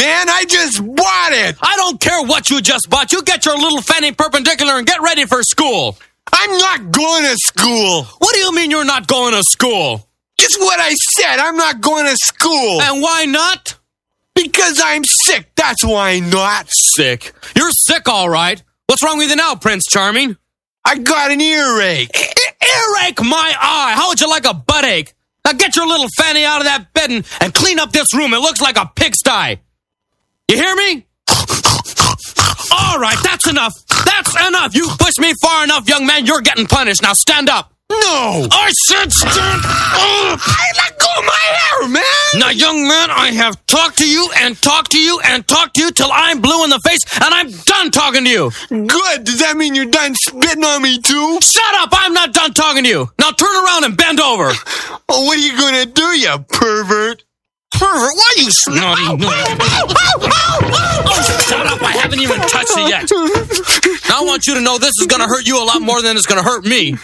man. I just bought it. I don't care what you just bought. You get your little fanny perpendicular and get ready for school. I'm not going to school. What do you mean you're not going to school? Just what I said. I'm not going to school. And why not? Because I'm sick. That's why not. Sick? You're sick, all right. What's wrong with you now, Prince Charming? I got an earache. Earache, my eye. How would you like a butt ache? Now get your little fanny out of that bed and clean up this room. It looks like a pigsty. You hear me? All right, that's enough. That's enough. You pushed me far enough, young man. You're getting punished. Now stand up. No. I said stand up. I let go of my hair, man. Now, young man, I have talked to you and talked to you and talked to you till I'm blue in the face, and I'm done talking to you. Good. Does that mean you're done spitting on me, too? Shut up. I'm not done talking to you. Now turn around and bend over. Oh, what are you going to do, you pervert? Pervert, why you snotty? Oh, shut up. I haven't even touched it yet. Now I want you to know this is going to hurt you a lot more than it's going to hurt me.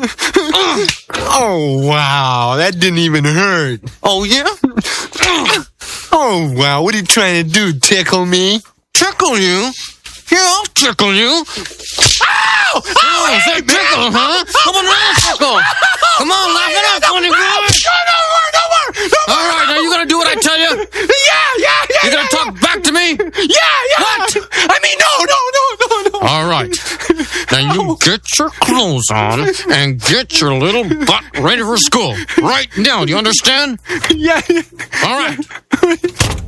Oh, wow. That didn't even hurt. Oh, yeah? Oh, wow. What are you trying to do, tickle me? Tickle you? Yeah, I'll tickle you. Ow! Oh, say tickle, huh? Come on, tickle. Come on, laugh it up, funny boy. No more. All right, now you going to do what I tell you? Yeah. You going to talk back to me? Yeah. What? I mean, no. All right. Now you get your clothes on and get your little butt ready for school. Right now, do you understand? Yeah. All right.